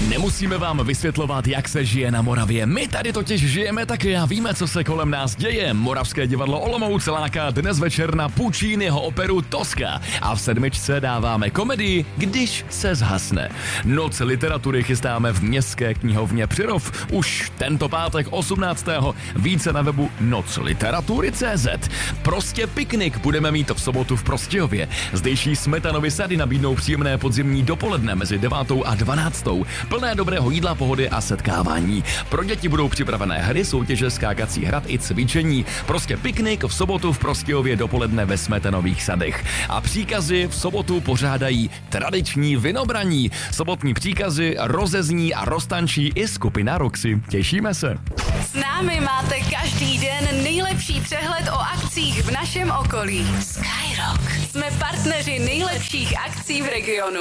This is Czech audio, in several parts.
Nemusíme vám vysvětlovat, jak se žije na Moravě. My tady totiž žijeme taky a víme, co se kolem nás děje. Moravské divadlo Olomouc láká dnes večer na Pucciniho operu Tosca. A v 7. dáváme komedii Když se zhasne. Noc literatury chystáme v Městské knihovně Přerov. Už tento pátek 18. Více na webu nocliteratury.cz. Prostě piknik budeme mít v sobotu v Prostějově. Zdejší Smetanovy sady nabídnou příjemné podzimní dopoledne mezi 9. a 12. Plné dobrého jídla, pohody a setkávání. Pro děti budou připravené hry, soutěže, skákací hrad i cvičení. Prostě piknik v sobotu v Prostějově dopoledne ve Smetanových sadech. A příkazy v sobotu pořádají tradiční vinobraní. Sobotní příkazy rozezní a roztančí i skupina Roxy. Těšíme se. S námi máte každý den nejlepší přehled o akcích v našem okolí. Skyrock. Jsme partneři nejlepších akcí v regionu.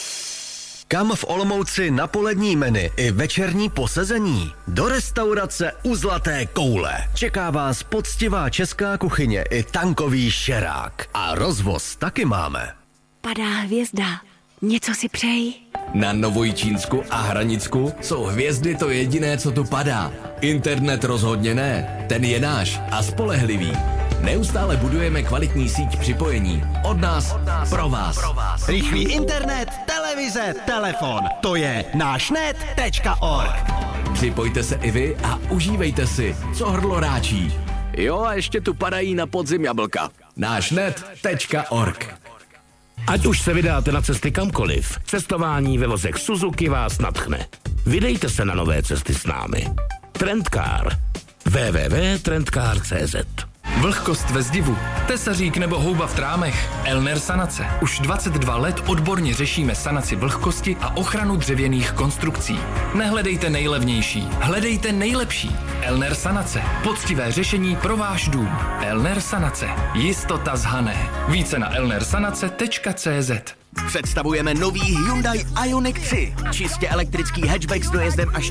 Kam v Olomouci na polední menu i večerní posezení? Do restaurace U Zlaté koule. Čeká vás poctivá česká kuchyně i tankový šerák. A rozvoz taky máme. Padá hvězda. Něco si přeji. Na Novojčínsku a Hranicku jsou hvězdy to jediné, co tu padá. Internet rozhodně ne, ten je náš a spolehlivý. Neustále budujeme kvalitní síť připojení. Od nás pro vás. Rychlý internet, televize, telefon. To je nášnet.org. Připojte se i vy a užívejte si, co hrdlo ráčí. Jo, a ještě tu padají na podzim jablka. nášnet.org. Ať už se vydáte na cesty kamkoliv, cestování ve vozech Suzuki vás nadchne. Vydejte se na nové cesty s námi. Trendcar. www.trendcar.cz. Vlhkost ve zdivu, tesařík nebo houba v trámech. Elner Sanace. Už 22 let odborně řešíme sanaci vlhkosti a ochranu dřevěných konstrukcí. Nehledejte nejlevnější, hledejte nejlepší. Elner Sanace. Poctivé řešení pro váš dům. Elner Sanace. Jistota z Hané. Více na elnersanace.cz. Představujeme nový Hyundai Ioniq 3. Čistě elektrický hatchback s dojezdem až